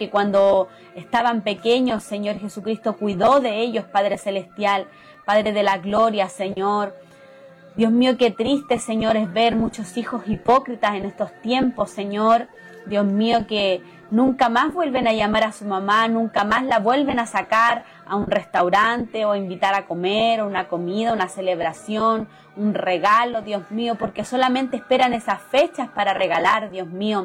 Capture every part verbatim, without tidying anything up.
que cuando estaban pequeños, Señor Jesucristo, cuidó de ellos, Padre Celestial, Padre de la gloria, Señor. Dios mío, qué triste, Señor, es ver muchos hijos hipócritas en estos tiempos, Señor. Dios mío, que nunca más vuelven a llamar a su mamá, nunca más la vuelven a sacar a un restaurante o invitar a comer, una comida, una celebración, un regalo, Dios mío, porque solamente esperan esas fechas para regalar, Dios mío.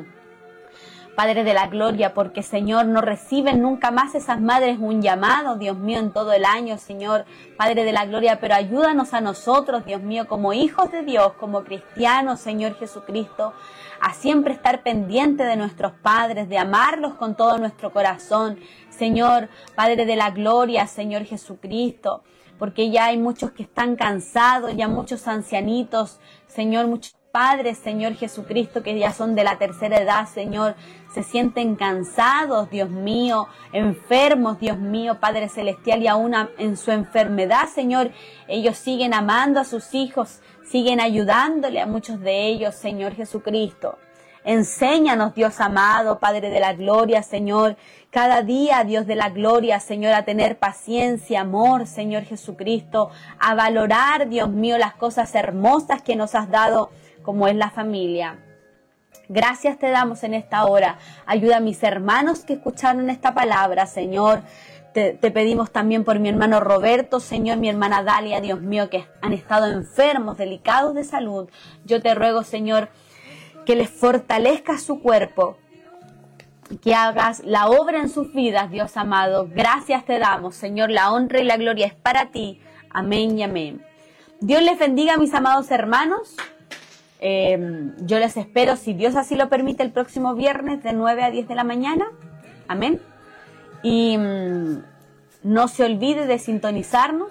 Padre de la gloria, porque, Señor, no reciben nunca más esas madres un llamado, Dios mío, en todo el año, Señor, Padre de la gloria, pero ayúdanos a nosotros, Dios mío, como hijos de Dios, como cristianos, Señor Jesucristo, a siempre estar pendiente de nuestros padres, de amarlos con todo nuestro corazón, Señor, Padre de la gloria, Señor Jesucristo, porque ya hay muchos que están cansados, ya muchos ancianitos, Señor, muchos padres, Señor Jesucristo, que ya son de la tercera edad, Señor, se sienten cansados, Dios mío, enfermos, Dios mío, Padre Celestial, y aún en su enfermedad, Señor, ellos siguen amando a sus hijos, siguen ayudándole a muchos de ellos, Señor Jesucristo. Enséñanos, Dios amado, Padre de la gloria, Señor, cada día, Dios de la gloria, Señor, a tener paciencia, amor, Señor Jesucristo, a valorar, Dios mío, las cosas hermosas que nos has dado, como es la familia. Gracias te damos en esta hora. Ayuda a mis hermanos que escucharon esta palabra, Señor. Te, te pedimos también por mi hermano Roberto, Señor, mi hermana Dalia, Dios mío, que han estado enfermos, delicados de salud. Yo te ruego, Señor, que les fortalezcas su cuerpo, que hagas la obra en sus vidas, Dios amado. Gracias te damos, Señor, la honra y la gloria es para ti. Amén y amén. Dios les bendiga, mis amados hermanos. Eh, yo les espero, si Dios así lo permite, el próximo viernes de nueve a diez de la mañana. Amén. Y mm, no se olvide de sintonizarnos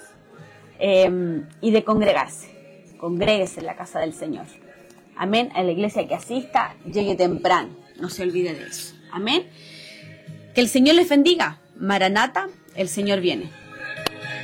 eh, y de congregarse. Congréguese en la casa del Señor. Amén. A la iglesia que asista, llegue temprano. No se olvide de eso. Amén. Que el Señor les bendiga. Maranata, el Señor viene.